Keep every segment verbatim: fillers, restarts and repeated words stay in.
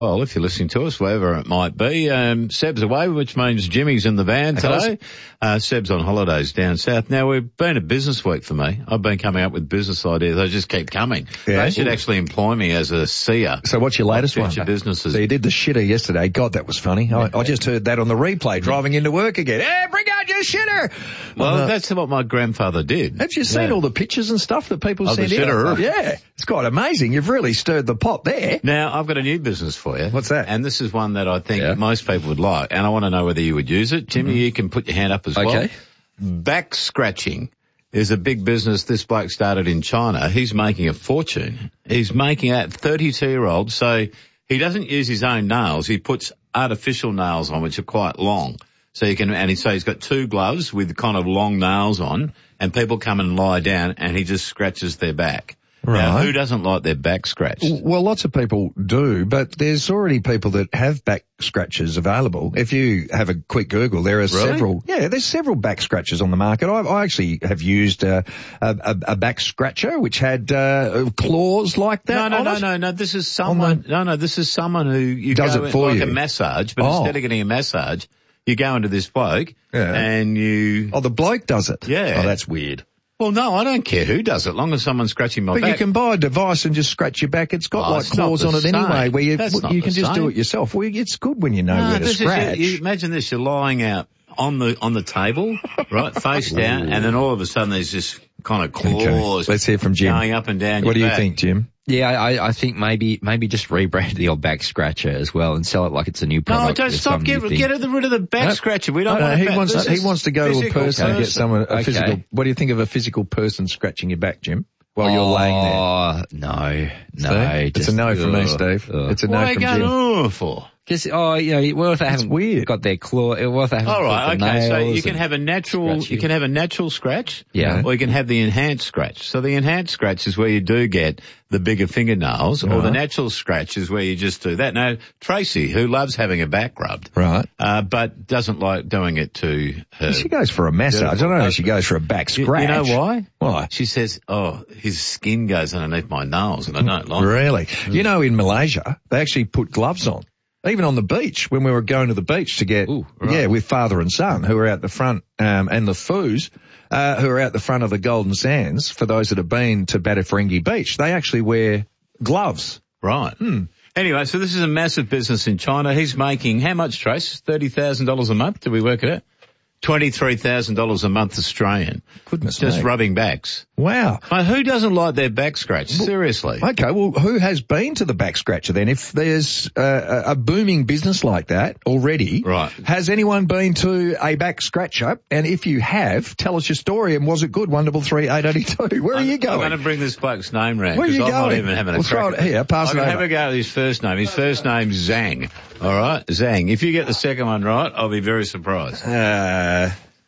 Well, if you're listening to us, wherever it might be, um, Seb's away, which means Jimmy's in the van today. Uh, Seb's on holidays down south. Now, we've been a business week for me. I've been coming up with business ideas. They just keep coming. Yeah. They should Ooh. actually employ me as a seer. So what's your latest one? Future businesses. So you did the shitter yesterday. God, that was funny. I, I just heard that on the replay driving into work again. Hey, bring out your shitter! Well, uh, that's what my grandfather did. Have you seen yeah. all the pictures and stuff that people oh, send the shitter. in? Yeah. It's quite amazing. You've really stirred the pot there. Now, I've got a new business for you. What's that? And this is one that I think yeah. most people would like, and I want to know whether you would use it. Jimmy, mm-hmm. you can put your hand up as okay. well. Back scratching is a big business this bloke started in China. He's making a fortune. He's making that thirty-two-year-old, so he doesn't use his own nails. He puts artificial nails on, which are quite long. So you can, and he, so he's got two gloves with kind of long nails on, and people come and lie down, and he just scratches their back. Right. Now, who doesn't like their back scratched? Well, lots of people do, but there's already people that have back scratchers available. If you have a quick Google, there are really? several. Yeah, there's several back scratchers on the market. I, I actually have used uh, a, a, a back scratcher which had uh, claws like that. No, no, on no, it. no, no. This is someone. The, no, no. This is someone who you does go it for like you. a massage, but oh. instead of getting a massage, you go into this bloke yeah. and you. Oh, the bloke does it. Yeah. Oh, that's weird. Well, no, I don't care who does it, long as someone's scratching my but back. But you can buy a device and just scratch your back. It's got oh, like it's claws on it same. anyway, where you That's you can just same. do it yourself. Well, it's good when you know no, where to this scratch. Is, you, you imagine this: you're lying out on the on the table, right, face down, and then all of a sudden there's this kind of claws. Okay. Let's hear from Jim. Going up and down. What your do you back. think, Jim? Yeah, I, I think maybe maybe just rebrand the old back scratcher as well and sell it like it's a new product. No, don't stop. Get, get rid of the back no, scratcher. We don't no, want he back. wants this he wants to go to a person, person and get someone a okay. physical. What do you think of a physical person scratching your back, Jim? While oh, you're laying there. Oh no, no. Steve? It's a no from me, Steve. Ugh. It's a no what from Jim. What are you going for? Because, oh, you know, what if they That's haven't weird. got their claw, what if they haven't All right, got okay, the so nails you can have a natural, you. you can have a natural scratch. Yeah. Or you can have the enhanced scratch. So the enhanced scratch is where you do get the bigger fingernails, right. or the natural scratch is where you just do that. Now, Tracy, who loves having a back rubbed. Right. Uh, but doesn't like doing it to her. She goes for a massage. I don't know if she goes for a back scratch. You, you know why? Why? She says, oh, his skin goes underneath my nails and I don't like Really? it. Mm. You know, in Malaysia, they actually put gloves on. Even on the beach, when we were going to the beach to get, Ooh, right. yeah, with father and son who were out the front, um, and the Foos, uh, who are out the front of the Golden Sands, for those that have been to Bataferinghi Beach, they actually wear gloves. Right. Hmm. Anyway, so this is a massive business in China. He's making how much, Trace? thirty thousand dollars a month? Did we work it out? twenty-three thousand dollars a month Australian. Goodness Just me. rubbing backs. Wow. But who doesn't like their back scratched? Seriously. Okay, well, who has been to the back scratcher then? If there's uh, a booming business like that already, right. has anyone been to a back scratcher? And if you have, tell us your story and was it good? one double three eight eight two. Where are I'm, you going? I'm going to bring this bloke's name round. Where are you I'm going? not even having a we'll crack. Throw it here, pass I'm it over. have a go at his first name. His first name's Zhang. All right? Zhang. If you get the second one right, I'll be very surprised. Uh...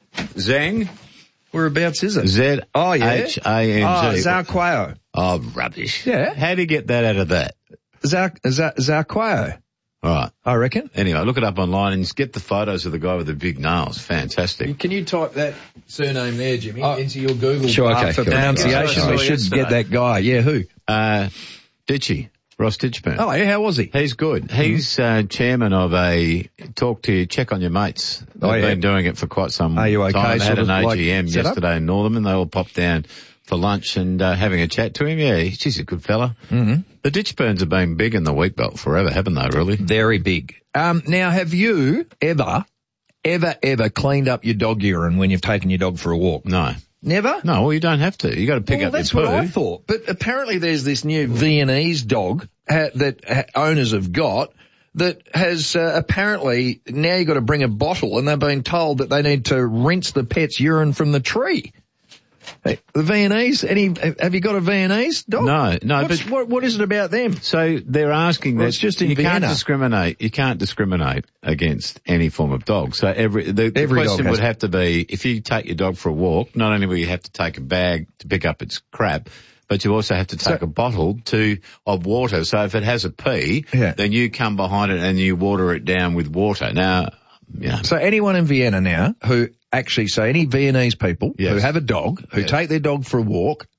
Zhang? Whereabouts is it? Z oh, yeah. H A N G. Oh, Zhao Kuo. Oh, rubbish. Yeah. How do you get that out of that? Zhao, Zhao, Zhao Kuo. All right. I reckon. Anyway, look it up online and get the photos of the guy with the big nails. Fantastic. Can you type that surname there, Jimmy, oh, into your Google sure, bar okay, for cool. pronunciation? Yeah, we should yesterday. get that guy. Yeah, who? Uh, Ditchy. Ross Ditchburn. Oh, yeah, how was he? He's good. He's uh, chairman of a talk to check on your mates. They've oh, yeah. been doing it for quite some Are you okay, time. They had sort an of A G M like yesterday in Northern. They all popped down for lunch and uh, having a chat to him. Yeah, he's a good fella. Mm-hmm. The Ditchburns have been big in the wheat belt forever, haven't they, really? Very big. Um, now, have you ever, ever, ever cleaned up your dog urine when you've taken your dog for a walk? No. Never? No, well, you don't have to. You got to pick well, up that's your poo. what I thought. But apparently there's this new Viennese dog ha- that ha- owners have got that has uh, apparently now you've got to bring a bottle and they're being told that they need to rinse the pet's urine from the tree. Hey, the Viennese, any, have you got a Viennese dog? No, no, What's, but what, what is it about them? So they're asking well, that it's just in you Vienna. can't discriminate. You can't discriminate against any form of dog. So every the, the Every question dog would has have to be if you take your dog for a walk. Not only will you have to take a bag to pick up its crap, but you also have to take so, a bottle to of water. So if it has a pee, yeah. then you come behind it and you water it down with water. Now, yeah. So anyone in Vienna now who actually, so any Viennese people yes. who have a dog, who yes. take their dog for a walk,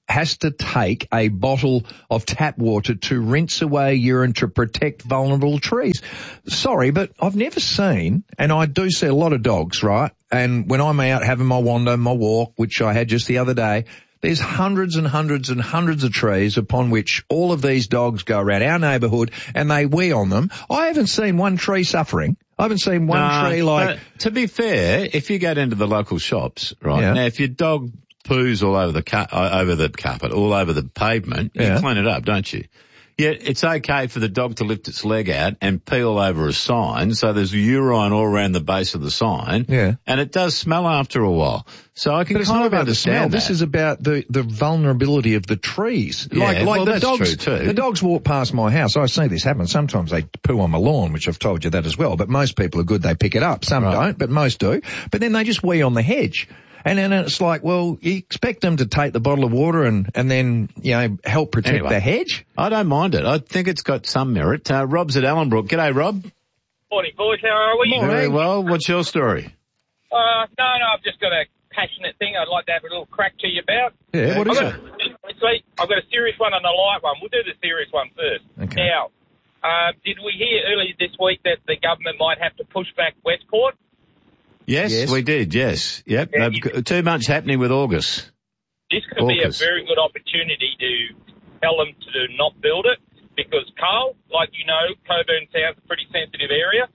has to take a bottle of tap water to rinse away urine to protect vulnerable trees. Sorry, but I've never seen, and I do see a lot of dogs, right? And when I'm out having my wander, my walk, which I had just the other day, there's hundreds and hundreds and hundreds of trees upon which all of these dogs go around our neighbourhood and they wee on them. I haven't seen one tree suffering. I haven't seen one no, tree like... But to be fair, if you go into the local shops, right, Yeah. now if your dog poos all over the ca- uh, over the carpet, all over the pavement, Yeah. you clean it up, don't you? Yet it's okay for the dog to lift its leg out and pee all over a sign, so there's urine all around the base of the sign. Yeah. And it does smell after a while. So I can But it's kind not of about the smell. understand that. This is about the, the vulnerability of the trees. Yeah, like, like well, the that's dogs, true too. the dogs walk past my house. I see this happen. Sometimes they poo on my lawn, which I've told you that as well. But most people are good. They pick it up. Some Right. don't, but most do. But then they just wee on the hedge. And then it's like, well, you expect them to take the bottle of water and, and then, you know, help protect Anyway. the hedge? I don't mind it. I think it's got some merit. Uh, Rob's at Ellenbrook. G'day, Rob. Morning, boys. How are we? Very well. What's your story? Uh, no, no, I've just got a passionate thing I'd like to have a little crack to you about. Yeah, what is I've it? got, Sweet. I've got a serious one and a light one. We'll do the serious one first. Okay. Now, uh, did we hear earlier this week that the government might have to push back Westport? Yes, Yes. we did. Yes. Yep. Yeah, They've you- got too much happening with August. This could be a Caucus. very good opportunity to tell them to not build it because, Carl, like you know, Coburn Town's a pretty sensitive area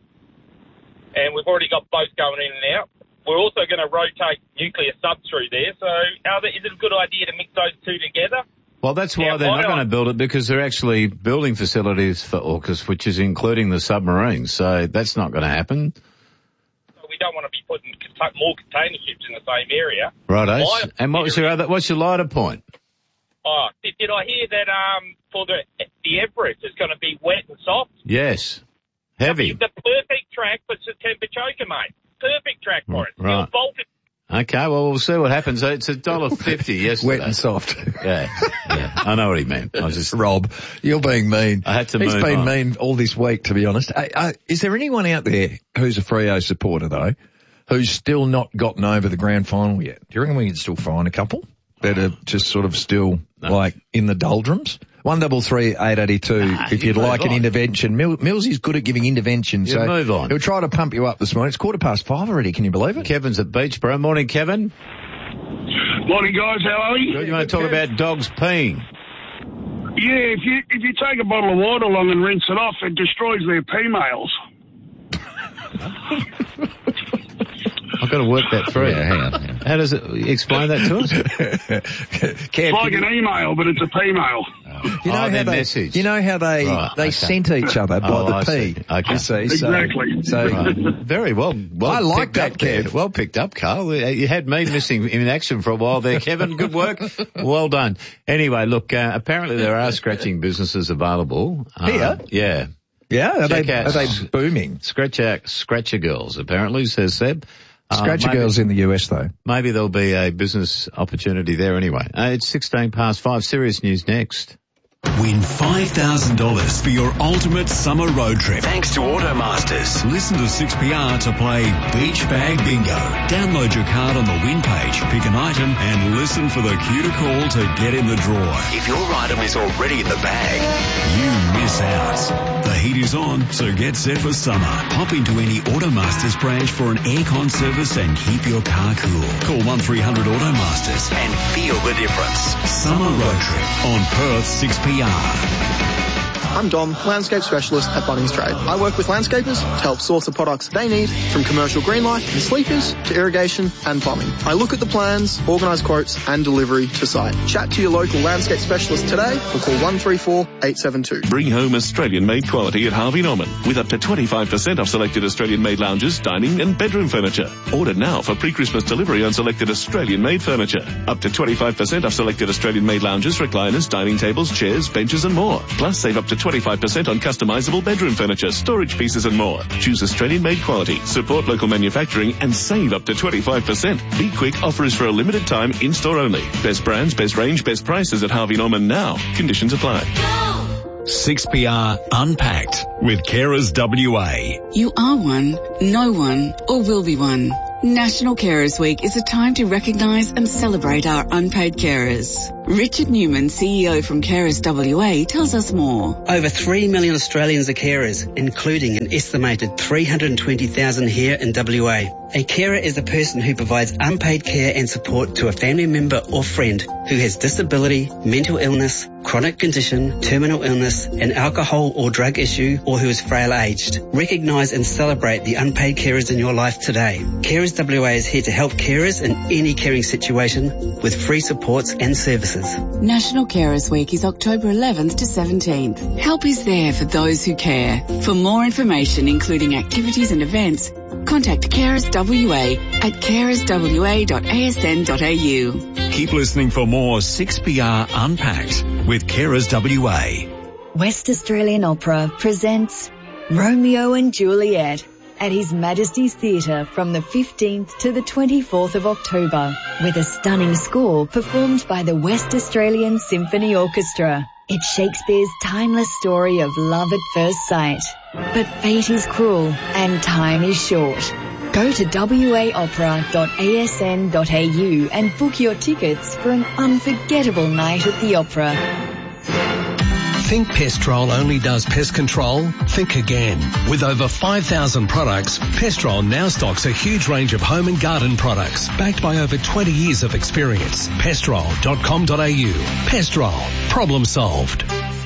and we've already got boats going in and out. We're also going to rotate nuclear subs through there. So are there, is it a good idea to mix those two together? Well, that's why Yeah, they're why not going not? to build it because they're actually building facilities for AUKUS, which is including the submarines. So that's not going to happen. We don't want to be putting cont- more container ships in the same area. Righto. My And what was your other, what's your lighter point? Oh, did, did I hear that um for the the Everest it's going to be wet and soft? Yes. Heavy. The perfect track for September choker, mate. Perfect track for it. Right. Still vaulted. Okay, well, we'll see what happens. It's a dollar fifty yesterday. Wet and soft. Yeah, yeah. I know what he meant. I was just, Rob, you're being mean. I had to He's move been on. mean all this week, to be honest. Uh, uh, is there anyone out there who's a Freo supporter, though, who's still not gotten over the grand final yet? Do you reckon we can still find a couple that are just sort of still, No. like, in the doldrums? One double three eight eighty two. Nah, if you you'd move like an on. intervention, Mil- Millsy's good at giving intervention, You so move on. he'll try to pump you up this morning. It's quarter past five already. Can you believe it? Kevin's at Beachboro. Morning, Kevin. Morning, guys. How are you? You want to talk about dogs peeing? Yeah, if you if you take a bottle of water along and rinse it off, it destroys their P males. I've got to work that through. Yeah, hang on. hang on. How does it, explain that to us? Kev, It's like can an you- email, but it's a P male. You know Oh, how their they, message. you know how they Right, they okay. scent each other by Oh, the I pee. see. Okay. You see, so, Exactly. So Right. Very well. well I like picked that, up there. Kev. Well picked up, Carl. You had me missing in action for a while there, Kevin. Good work. Well done. Anyway, look, uh, apparently there are scratching businesses available. Uh, Here? Yeah. yeah, are Check they out- are they booming? Scratch out, Scratcher Girls, apparently, says Seb. Uh, Scratcher maybe- girls in the U S though. Maybe there'll be a business opportunity there anyway. Uh, it's sixteen past five. Serious news next. Win five thousand dollars for your ultimate summer road trip. Thanks to Automasters. Listen to six P R to play Beach Bag Bingo. Download your card on the win page, pick an item, and listen for the cue to call to get in the draw. If your item is already in the bag, You miss out. The heat is on, so get set for summer. Pop into any Automasters branch for an aircon service and keep your car cool. Call one three hundred Automasters. and feel the difference. Summer road trip on Perth six P R. I'm Dom, landscape specialist at Bunnings Trade. I work with landscapers to help source the products they need, from commercial green light and sleepers to irrigation and plumbing. I look at the plans, organise quotes and delivery to site. Chat to your local landscape specialist today or call one three four eight seven two. Bring home Australian-made quality at Harvey Norman with up to twenty-five percent off selected Australian-made lounges, dining and bedroom furniture. Order now for pre-Christmas delivery on selected Australian-made furniture. Up to twenty-five percent off selected Australian-made lounges, recliners, dining tables, chairs, benches and more. Plus save up to twenty-five percent on customizable bedroom furniture, storage pieces and more. Choose Australian-made quality, support local manufacturing and save up to twenty-five percent. Be quick, offer is for a limited time, in-store only. Best brands, best range, best prices at Harvey Norman now. Conditions apply. six P R Unpacked with Carers W A. You are one, know one, or will be one. National Carers Week is a time to recognise and celebrate our unpaid carers. Richard Newman, C E O from Carers W A, tells us more. Over three million Australians are carers, including an estimated three hundred twenty thousand here in W A. A carer is a person who provides unpaid care and support to a family member or friend who has disability, mental illness, chronic condition, terminal illness, an alcohol or drug issue, or who is frail-aged. Recognise and celebrate the unpaid carers in your life today. Carers W A is here to help carers in any caring situation with free supports and services. National Carers Week is October eleventh to seventeenth. Help is there for those who care. For more information, including activities and events, contact Carers W A at carers w a dot a s n dot a u. Keep listening for more six P R Unpacked with Carers W A. West Australian Opera presents Romeo and Juliet at His Majesty's Theatre from the fifteenth to the twenty-fourth of October, with a stunning score performed by the West Australian Symphony Orchestra. It's Shakespeare's timeless story of love at first sight. But fate is cruel and time is short. Go to w a opera dot a s n dot a u and book your tickets for an unforgettable night at the opera. Think Pestrol only does pest control? Think again. With over five thousand products, Pestrol now stocks a huge range of home and garden products, backed by over twenty years of experience. pestrol dot com dot a u. Pestrol. Problem solved.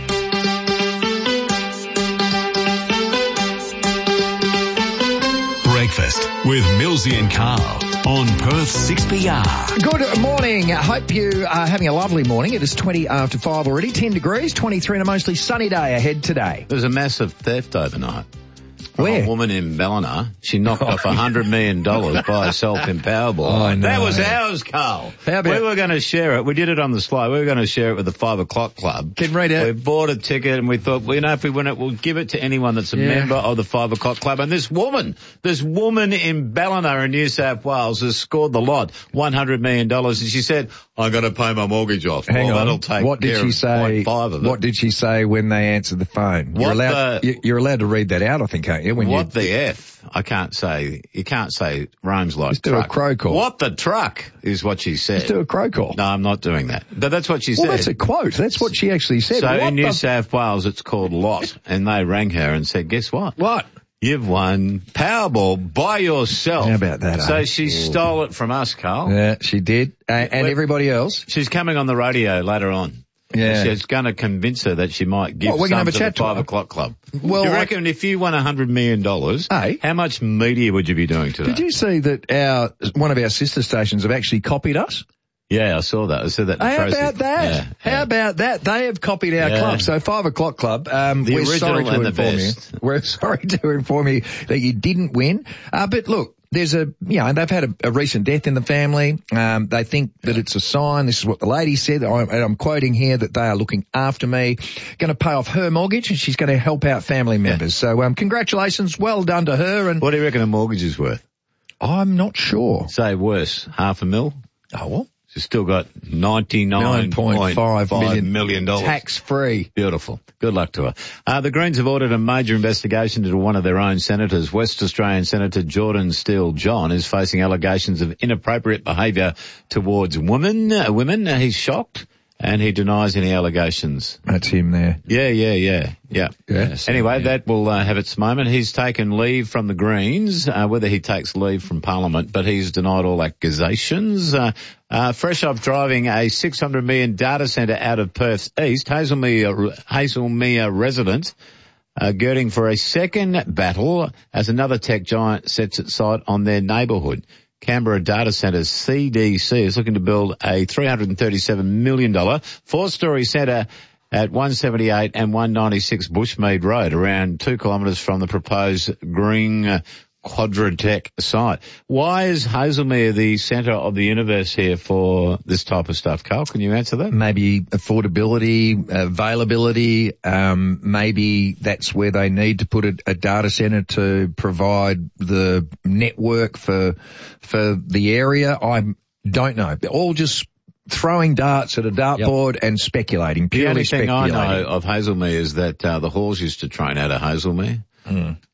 Breakfast with Millsy and Carl on Perth six P R. Good morning. I hope you are having a lovely morning. It is twenty after five already, ten degrees, twenty-three and a mostly sunny day ahead today. There's a massive theft overnight. Where? A woman in Ballina. She knocked off one hundred million dollars by herself in Powerball. Oh, no. That was ours, Carl. How about- we were going to share it. We did it on the slide. We were going to share it with the five o'clock club. Can read it. We bought a ticket and we thought, well, you know, if we win it, we'll give it to anyone that's a Yeah. member of the five o'clock club. And this woman, this woman in Ballina in New South Wales has scored the lot, one hundred million dollars. And she said, I'm going to pay my mortgage off. Hang well, on. that'll take What did care she of say? point five of it. What did she say when they answered the phone? You're What allowed. the- you- You're allowed to read that out, I think, aren't you? When What you, the F? I can't say, you can't say Rome's like Just do a truck. crow call. What the truck is what she said. Just do a crow call. No, I'm not doing that. But that's what she Well, said. that's a quote. That's what she actually said. So What in New the- South Wales, it's called Lot. And they rang her and said, guess what? What? You've won Powerball by yourself. How about that, So eh? she stole it from us, Carl. Yeah, she did. Uh, and Well- everybody else. She's coming on the radio later on. Yeah. She's going to convince her that she might give What, we're gonna some have a to chat the to five her? o'clock club. Well, you I- reckon if you won one hundred million dollars, Hey? how much media would you be doing today? Did you see that our one of our sister stations have actually copied us? Yeah, I saw that. I saw that. in the How process. about that? Yeah, How yeah. about that? They have copied our Yeah. club. So five o'clock club. Um, The we're original sorry to and the inform best. you. We're sorry to inform you that you didn't win. Uh, but look, there's a, you know, they've had a, a recent death in the family. Um, they think that it's a sign. This is what the lady said. I, and I'm quoting here that they are looking after me, going to pay off her mortgage, and she's going to help out family members. So um, congratulations, well done to her. And What do you reckon a mortgage is worth? I'm not sure. Say worse, half a mil. Oh, well, She's still got ninety-nine nine point five million million dollars. tax free. Beautiful. Good luck to her. Uh, the Greens have ordered a major investigation into one of their own senators. West Australian Senator Jordan Steele John is facing allegations of inappropriate behaviour towards women. Uh, women. Uh, he's shocked and he denies any allegations. That's him there. Yeah, yeah, yeah, yeah. Yes. Anyway, Yeah. that will uh, have its moment. He's taken leave from the Greens, uh, whether he takes leave from Parliament, but he's denied all accusations. Uh, uh, fresh off driving a six hundred million data centre out of Perth's east, Hazelmere, Hazelmere resident uh, girding for a second battle as another tech giant sets its sight on their neighbourhood. Canberra Data Centres C D C is looking to build a three hundred thirty-seven million dollars four-storey centre at one seventy-eight and one ninety-six Bushmead Road, around two kilometres from the proposed Green uh, Quadratech site. Why is Hazelmere the centre of the universe here for this type of stuff, Carl? Can you answer that? Maybe affordability, availability, um, maybe that's where they need to put a, a data center to provide the network for, for the area. I don't know. They're all just throwing darts at a dartboard and speculating, The purely only thing I speculating. know of Hazelmere is that uh, the Halls used to train out of Hazelmere. Mm.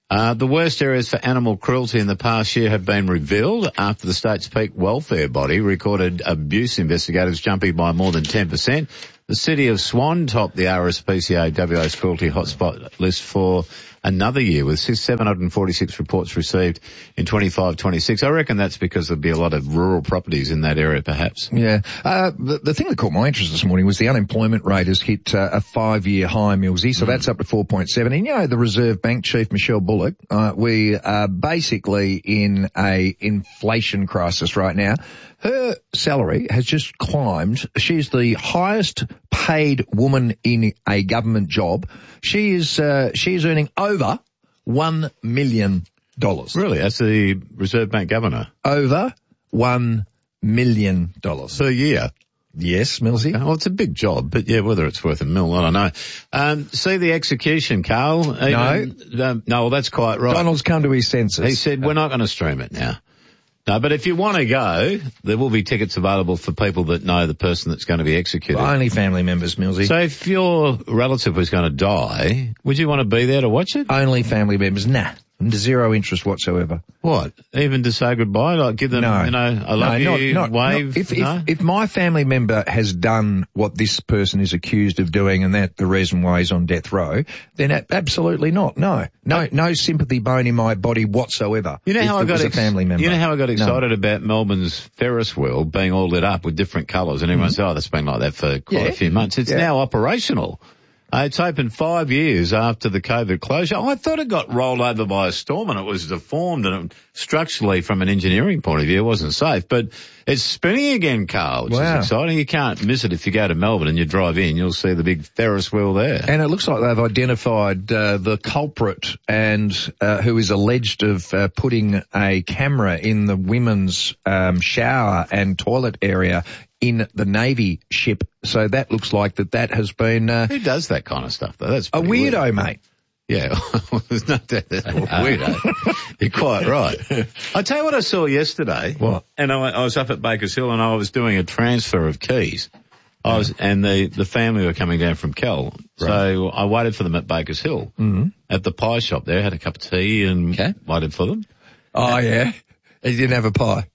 Uh, the worst areas for animal cruelty in the past year have been revealed after the state's peak welfare body recorded abuse investigators jumping by more than ten percent. The city of Swan topped the R S P C A W A's cruelty hotspot list for another year with seven hundred forty-six reports received in twenty-five twenty-six. I reckon that's because there'll be a lot of rural properties in that area perhaps. Yeah. Uh, the, the thing that caught my interest this morning was the unemployment rate has hit uh, a five-year high, Millsy, so mm. that's up to four point seven. And you know, the Reserve Bank Chief, Michelle Bullock, uh, we are basically in a inflation crisis right now. Her salary has just climbed. She's the highest paid woman in a government job. She is, uh, she is earning over one million dollars. Really? That's the Reserve Bank governor? Over one million dollars. Per year? Yes, Millsy. Well, it's a big job, but yeah, whether it's worth a mil, I don't know. Um, see the execution, Carl? No. Even, um, no, well, that's quite right. Donald's come to his senses. He said, we're not going to stream it now. No, but if you want to go, there will be tickets available for people that know the person that's going to be executed. Well, only family members, Millsy. So if your relative was going to die, would you want to be there to watch it? Only family members. Nah. Zero interest whatsoever. What? Even to say goodbye? Like give them, no. you know, I love no, you, not, not, wave? Not. If, no? if, if my family member has done what this person is accused of doing and that's the reason why he's on death row, then absolutely not. No. No, no sympathy bone in my body whatsoever. You know how I got ex- a family member. You know how I got excited no. about Melbourne's Ferris wheel being all lit up with different colours and everyone mm-hmm. said, oh, that's been like that for quite yeah. a few months. It's yeah. now operational. Uh, it's opened five years after the COVID closure. Oh, I thought it got rolled over by a storm and it was deformed and it, structurally from an engineering point of view it wasn't safe. But it's spinning again, Carl, which wow. is exciting. You can't miss it if you go to Melbourne and you drive in. You'll see the big Ferris wheel there. And it looks like they've identified uh, the culprit and uh, who is alleged of uh, putting a camera in the women's um, shower and toilet area in the Navy ship. So that looks like that that has been... Uh, Who does that kind of stuff, though? That's a weirdo, weird. mate. Yeah, there's no doubt that's weirdo. You're quite right. I tell you what I saw yesterday. What? And I, I was up at Bakers Hill and I was doing a transfer of keys. I was, and the, the family were coming down from Kel. Right. So I waited for them at Bakers Hill. Mm-hmm. At the pie shop there, had a cup of tea and okay. waited for them. Oh, and, yeah? You didn't have a pie?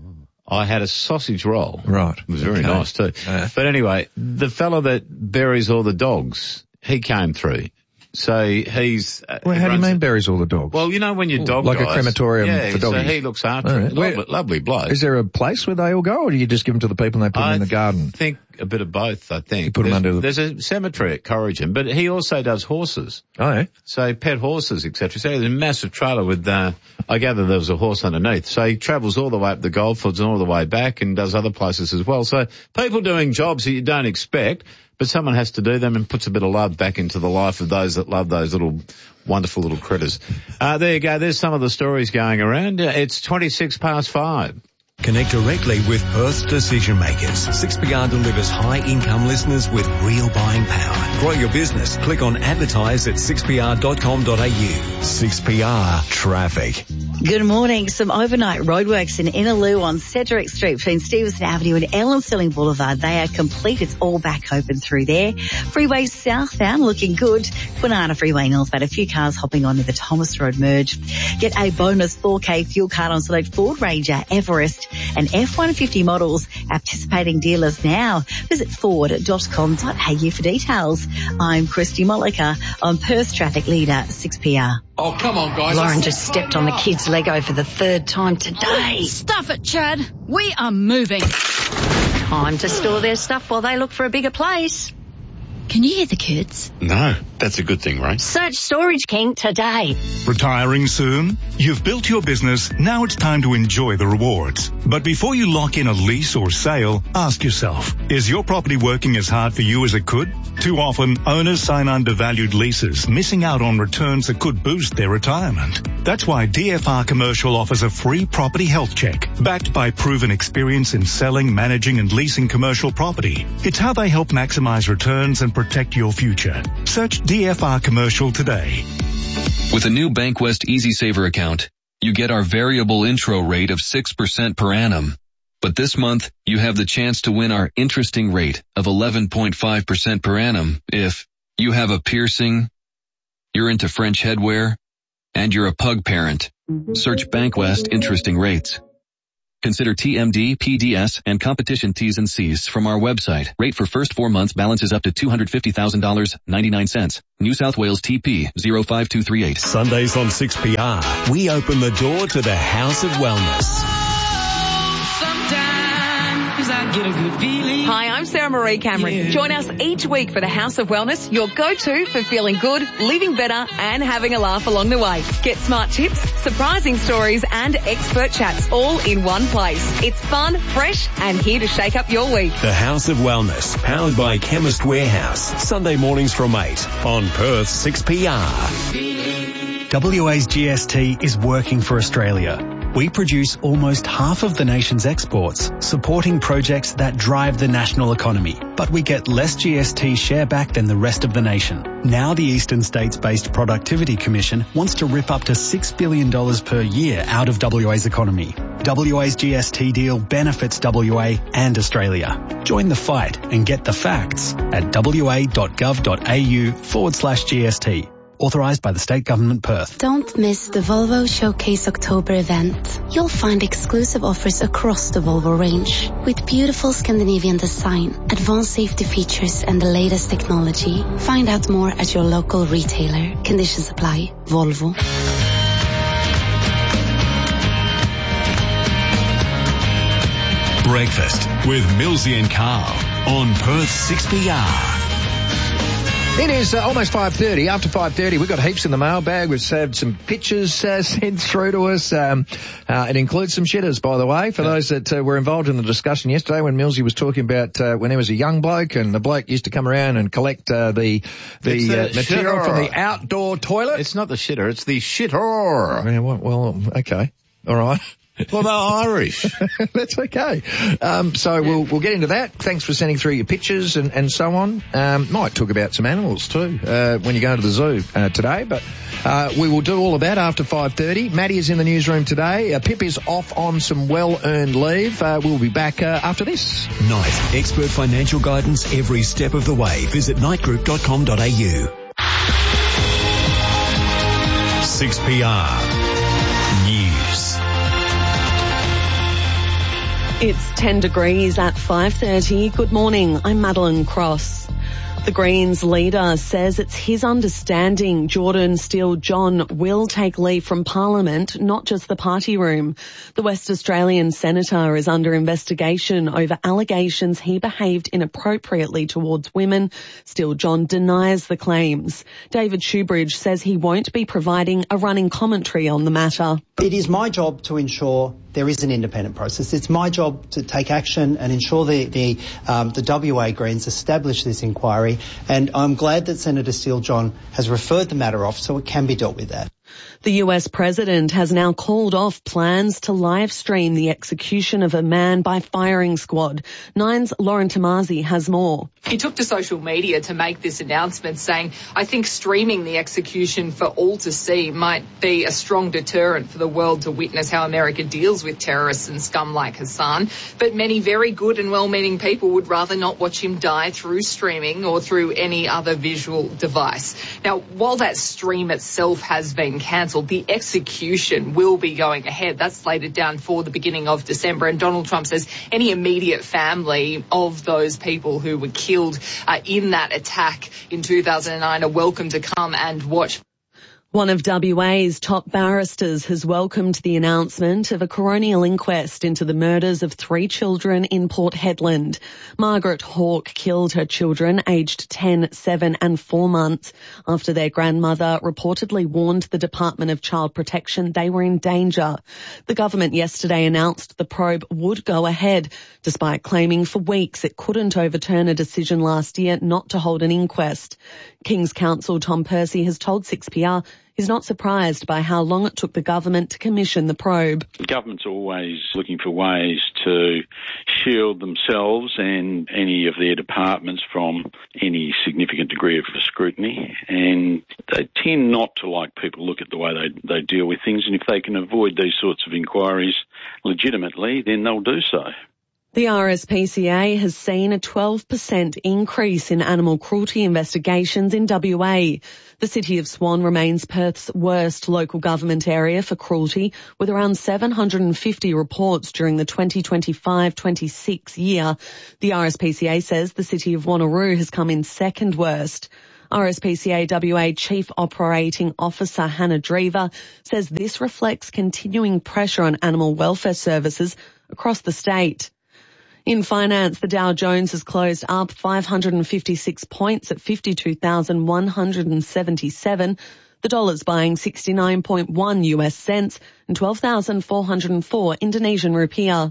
I had a sausage roll. Right. It was very okay. nice too. Uh, but anyway, the fellow that buries all the dogs, he came through. So he's... Uh, well, how do you mean buries all the dogs? Well, you know when your dog Like dies, a crematorium yeah, for doggies? so he looks after right. it. Lovely, lovely bloke. Is there a place where they all go or do you just give them to the people and they put I them in the garden? I think a bit of both, I think. You put there's, them under the... There's a cemetery at Corrigan, but he also does horses. Oh, yeah? So pet horses, et cetera. So there's a massive trailer with, uh, I gather there was a horse underneath. So he travels all the way up the Goldfields and all the way back and does other places as well. So people doing jobs that you don't expect, but someone has to do them and puts a bit of love back into the life of those that love those little wonderful little critters. Uh, there you go. There's some of the stories going around. It's twenty-six past five. Connect directly with Perth's decision makers. six P R delivers high-income listeners with real buying power. Grow your business. Click on advertise at six p r dot com dot a u. six P R Traffic. Good morning. Some overnight roadworks in Innaloo on Cedric Street between Stevenson Avenue and Ellen Stilling Boulevard. They are complete. It's all back open through there. Freeway southbound looking good. Kwinana Freeway northbound. A few cars hopping onto the Thomas Road merge. Get a bonus four K fuel card on select Ford Ranger, Everest and F one fifty models at participating dealers now. Visit ford dot com dot a u for details. I'm Christy Molliker on Perth Traffic Leader six P R. Oh, come on, guys. Lauren just stepped on the kids' Lego for the third time today. Stuff it, Chad. We are moving. Time to store their stuff while they look for a bigger place. Can you hear the kids? No, that's a good thing, right? Search Storage King today. Retiring soon? You've built your business, now it's time to enjoy the rewards. But before you lock in a lease or sale, ask yourself, is your property working as hard for you as it could? Too often, owners sign undervalued leases, missing out on returns that could boost their retirement. That's why D F R Commercial offers a free property health check, backed by proven experience in selling, managing and leasing commercial property. It's how they help maximize returns and protect your future. Search D F R Commercial today. With a new BankWest EasySaver account, you get our variable intro rate of six percent per annum. But this month, you have the chance to win our interesting rate of eleven point five percent per annum if you have a piercing, you're into French headwear, and you're a pug parent, search Bankwest Interesting Rates. Consider T M D, P D S, and competition T's and C's from our website. Rate for first four months balances up to two hundred fifty thousand dollars and ninety-nine cents. New South Wales T P zero five two three eight. Sundays on six P R, we open the door to the House of Wellness. I get a good feeling. Hi, I'm Sarah Marie Cameron. Yeah. Join us each week for the House of Wellness, your go-to for feeling good, living better, and having a laugh along the way. Get smart tips, surprising stories, and expert chats all in one place. It's fun, fresh, and here to shake up your week. The House of Wellness, powered by Chemist Warehouse. Sunday mornings from eight on Perth six P R. W A's G S T is working for Australia. We produce almost half of the nation's exports, supporting projects that drive the national economy. But we get less G S T share back than the rest of the nation. Now the Eastern States-based Productivity Commission wants to rip up to six billion dollars per year out of W A's economy. W A's G S T deal benefits W A and Australia. Join the fight and get the facts at wa.gov.au forward slash GST. Authorised by the State Government Perth. Don't miss the Volvo Showcase October event. You'll find exclusive offers across the Volvo range. With beautiful Scandinavian design, advanced safety features and the latest technology. Find out more at your local retailer. Conditions apply. Volvo. Breakfast with Millsy and Carl on Perth six P R. It is uh, almost five thirty. After five thirty, we've got heaps in the mailbag. We've had some pictures uh, sent through to us. Um, uh, it includes some shitters, by the way, for those that uh, were involved in the discussion yesterday when Millsy was talking about uh, when he was a young bloke and the bloke used to come around and collect uh, the the uh, material from the outdoor toilet. It's not the shitter, it's the shitter. Yeah, well, well, okay. All right. Well, they're Irish. That's okay. Um, so yeah. we'll we'll get into that. Thanks for sending through your pictures and, and so on. Um, might talk about some animals too uh, when you go to the zoo uh, today, but uh, we will do all of that after five thirty. Maddie is in the newsroom today. Uh, Pip is off on some well-earned leave. Uh, we'll be back uh, after this. Knight, expert financial guidance every step of the way. Visit knight group dot com dot a u. six P R News. It's ten degrees at five thirty. Good morning. I'm Madeline Cross. The Greens leader says it's his understanding Jordan Steele-John will take leave from Parliament, not just the party room. The West Australian senator is under investigation over allegations he behaved inappropriately towards women. Steele-John denies the claims. David Shoebridge says he won't be providing a running commentary on the matter. It is my job to ensure there is an independent process. It's my job to take action and ensure the the, um, the W A Greens establish this inquiry, and I'm glad that Senator Steele-John has referred the matter off so it can be dealt with there. The U S president has now called off plans to live stream the execution of a man by firing squad. Nine's Lauren Tomasi has more. He took to social media to make this announcement, saying, I think streaming the execution for all to see might be a strong deterrent for the world to witness how America deals with terrorists and scum like Hassan. But many very good and well-meaning people would rather not watch him die through streaming or through any other visual device. Now, while that stream itself has been cancelled, the execution will be going ahead. That's slated down for the beginning of December. And Donald Trump says any immediate family of those people who were killed uh, in that attack in two thousand nine are welcome to come and watch. One of W A's top barristers has welcomed the announcement of a coronial inquest into the murders of three children in Port Hedland. Margaret Hawke killed her children aged ten, seven and four months after their grandmother reportedly warned the Department of Child Protection they were in danger. The government yesterday announced the probe would go ahead, despite claiming for weeks it couldn't overturn a decision last year not to hold an inquest. King's Counsel Tom Percy has told six P R he's not surprised by how long it took the government to commission the probe. The government's always looking for ways to shield themselves and any of their departments from any significant degree of scrutiny, and they tend not to like people look at the way they, they deal with things, and if they can avoid these sorts of inquiries legitimately, then they'll do so. The R S P C A has seen a twelve percent increase in animal cruelty investigations in W A. The City of Swan remains Perth's worst local government area for cruelty, with around seven hundred fifty reports during the twenty twenty-five twenty-six year. The R S P C A says the City of Wanneroo has come in second worst. R S P C A W A Chief Operating Officer Hannah Drever says this reflects continuing pressure on animal welfare services across the state. In finance, the Dow Jones has closed up five hundred fifty-six points at fifty-two thousand one hundred seventy-seven. The dollar's buying sixty-nine point one U S cents and twelve thousand four hundred four Indonesian rupiah.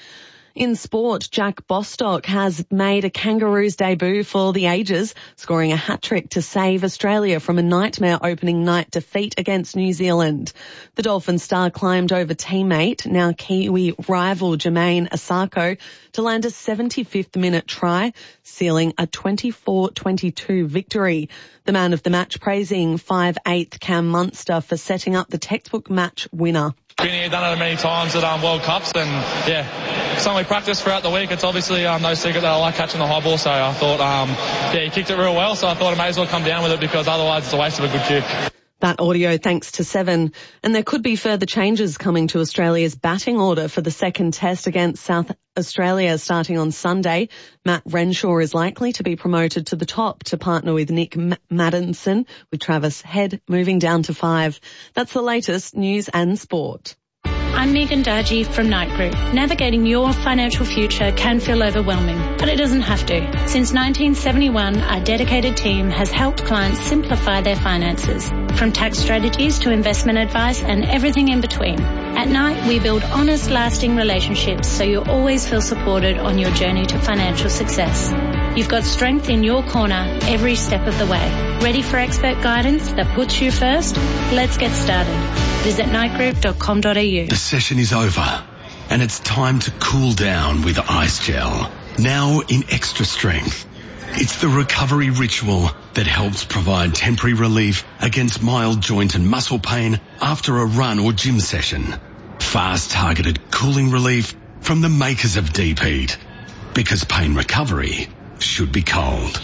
In sport, Jack Bostock has made a Kangaroos debut for the ages, scoring a hat-trick to save Australia from a nightmare opening night defeat against New Zealand. The Dolphin star climbed over teammate, now Kiwi rival Jermaine Asako, to land a seventy-fifth minute try, sealing a twenty-four twenty-two victory. The man of the match praising five eighth Cam Munster for setting up the textbook match winner. Been here, done it many times at um, World Cups, and yeah, something we practice throughout the week. It's obviously um, no secret that I like catching the high ball, so I thought, um, yeah, he kicked it real well, so I thought I may as well come down with it because otherwise it's a waste of a good kick. That audio thanks to Seven. And there could be further changes coming to Australia's batting order for the second test against South Australia starting on Sunday. Matt Renshaw is likely to be promoted to the top to partner with Nick M- Maddinson, with Travis Head moving down to five. That's the latest news and sport. I'm Megan Dargy from Knight Group. Navigating your financial future can feel overwhelming, but it doesn't have to. Since nineteen seventy-one, our dedicated team has helped clients simplify their finances, from tax strategies to investment advice and everything in between. At Knight, we build honest, lasting relationships so you always feel supported on your journey to financial success. You've got strength in your corner every step of the way. Ready for expert guidance that puts you first? Let's get started. Visit knight group dot com dot a u. The session is over, and it's time to cool down with Ice Gel. Now in extra strength. It's the recovery ritual that helps provide temporary relief against mild joint and muscle pain after a run or gym session. Fast targeted cooling relief from the makers of Deep Heat. Because pain recovery should be cold.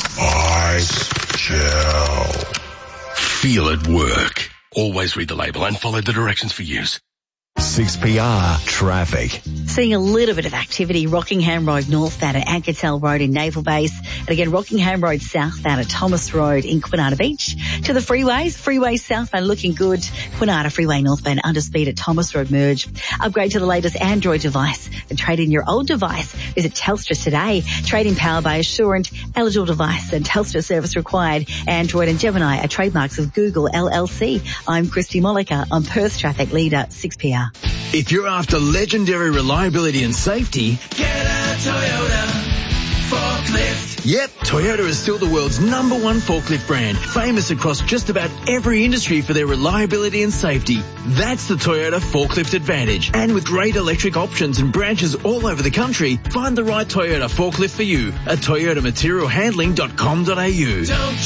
Ice Gel. Feel it work. Always read the label and follow the directions for use. six P R traffic. Seeing a little bit of activity, Rockingham Road northbound at Ankertel Road in Naval Base, and again Rockingham Road southbound at Thomas Road in Quinata Beach. To the freeways, freeway southbound looking good, Quinata Freeway northbound under speed at Thomas Road merge. Upgrade to the latest Android device and trade in your old device. Visit Telstra today. Trade in power by Assurant, eligible device and Telstra service required. Android and Gemini are trademarks of Google L L C. I'm Christy Molliker on Perth Traffic Leader six P R. If you're after legendary reliability and safety, get a Toyota forklift. Yep, Toyota is still the world's number one forklift brand, famous across just about every industry for their reliability and safety. That's the Toyota Forklift Advantage. And with great electric options and branches all over the country, find the right Toyota forklift for you at toyota material handling dot com dot a u.